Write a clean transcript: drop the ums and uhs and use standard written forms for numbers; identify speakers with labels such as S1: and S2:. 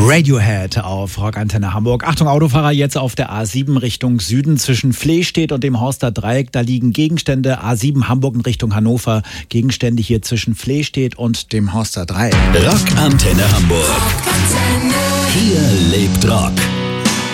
S1: Radiohead auf Rockantenne Hamburg. Achtung, Autofahrer, jetzt auf der A7 Richtung Süden zwischen Flehstedt und dem Horster Dreieck. Da liegen Gegenstände. A7 Hamburg in Richtung Hannover. Gegenstände hier zwischen Flehstedt und dem Horster Dreieck.
S2: Rockantenne Hamburg. Hier lebt Rock.